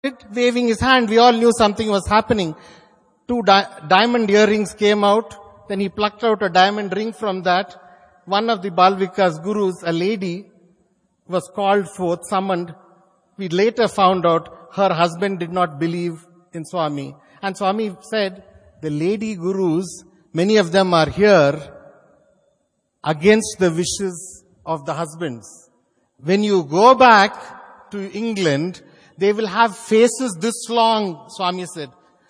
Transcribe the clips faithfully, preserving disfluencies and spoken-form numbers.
waving his hand. We all knew something was happening. Two di- diamond earrings came out. Then he plucked out a diamond ring from that. One of the Balvika's gurus, a lady, was called forth, summoned. We later found out her husband did not believe in Swami. And Swami said, the lady gurus, many of them are here against the wishes of the husbands. When you go back to England, they will have faces this long, Swami said.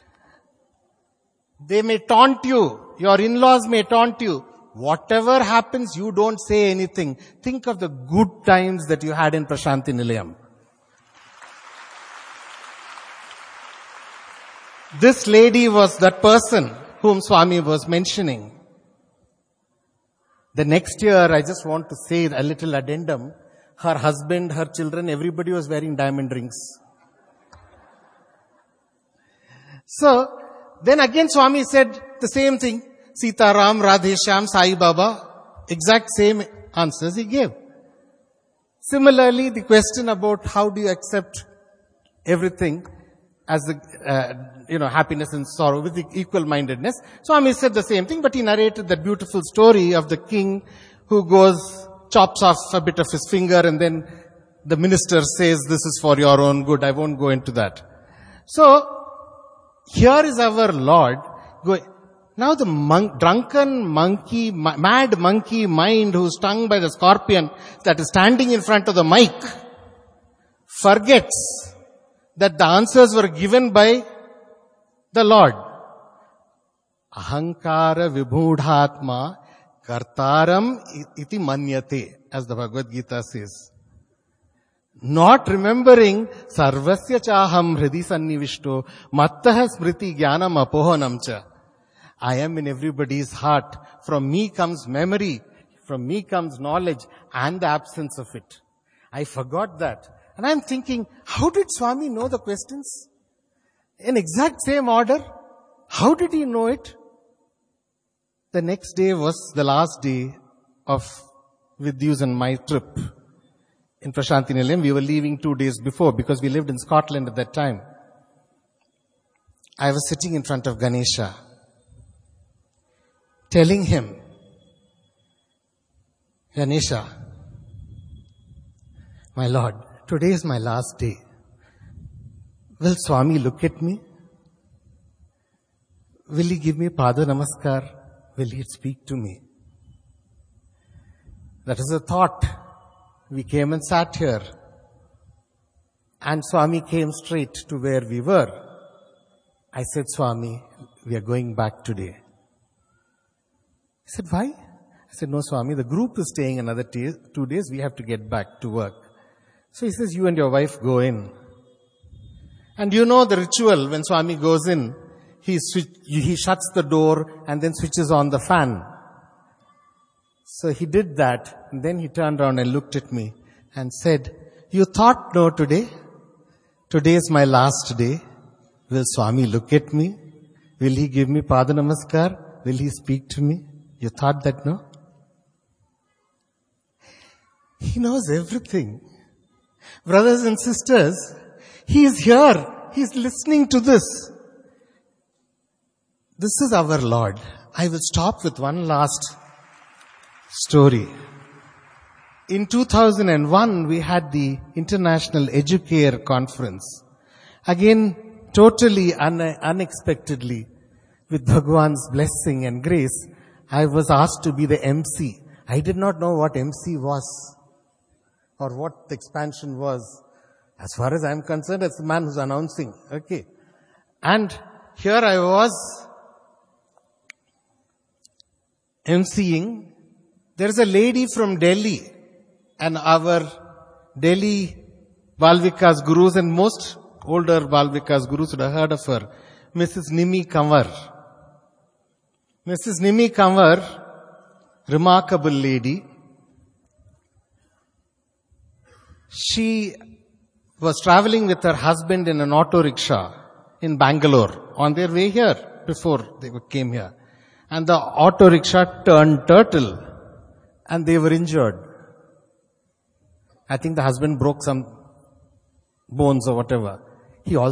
They may taunt you. Your in-laws may taunt you. Whatever happens, you don't say anything. Think of the good times that you had in Prashanti Nilayam. This lady was that person whom Swami was mentioning. The next year, I just want to say a little addendum. Her husband, her children, everybody was wearing diamond rings. So, then again Swami said the same thing. Sita Ram, Radhe Shyam, Sai Baba. Exact same answers he gave. Similarly, the question about how do you accept everything as the, uh, you know, happiness and sorrow with the equal-mindedness. Swami said the same thing, but he narrated that beautiful story of the king who goes, chops off a bit of his finger, and then the minister says, this is for your own good. I won't go into that. So, here is our Lord going. Now the monk, drunken monkey, mad monkey mind who's stung by the scorpion that is standing in front of the mic forgets that the answers were given by the Lord. Ahankara vibhudhatma kartaram iti manyate, as the Bhagavad Gita says. Not remembering sarvasya chaham hridi sannivishto mattah smriti jnanam apohanam cha. I am in everybody's heart. From me comes memory. From me comes knowledge and the absence of it. I forgot that. And I'm thinking, how did Swami know the questions? In exact same order. How did he know it? The next day was the last day of Vidyu's and my trip in Prashanti Nilayam. We were leaving two days before because we lived in Scotland at that time. I was sitting in front of Ganesha, telling him, Ganesha, my Lord, today is my last day. Will Swami look at me? Will he give me Pada Namaskar? Will he speak to me? That is a thought. We came and sat here. And Swami came straight to where we were. I said, Swami, we are going back today. He said, why? I said, no, Swami, the group is staying another t- two days. We have to get back to work. So he says, you and your wife go in. And you know the ritual when Swami goes in, he switch, he shuts the door and then switches on the fan. So he did that. And then he turned around and looked at me and said, you thought no today? Today is my last day. Will Swami look at me? Will he give me Pada Namaskar? Will he speak to me? You thought that, no? He knows everything. Brothers and sisters, he is here. He is listening to this. This is our Lord. I will stop with one last story. In two thousand one, we had the International Educare Conference. Again, totally un- unexpectedly, with Bhagwan's blessing and grace, I was asked to be the M C. I did not know what M C was or what the expansion was. As far as I'm concerned, it's the man who's announcing. Okay. And here I was emceeing. There's a lady from Delhi, and our Delhi Balvika's gurus and most older Balvika's gurus would have heard of her, Missus Nimi Kanwar. Missus Nimi Kanwar, remarkable lady. She was traveling with her husband in an auto rickshaw in Bangalore on their way here before they came here. And the auto rickshaw turned turtle and they were injured. I think the husband broke some bones or whatever.